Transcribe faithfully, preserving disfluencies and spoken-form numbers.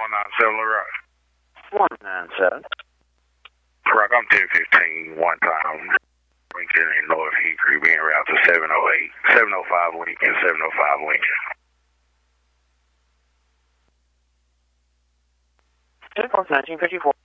one nine seven Rock. one nine seven. Rock, I'm ten fifteen one time. Lincoln in North Hickory being route to seven oh eight, seven oh five Lincoln, seven oh five Lincoln. ten four, nineteen fifty-four.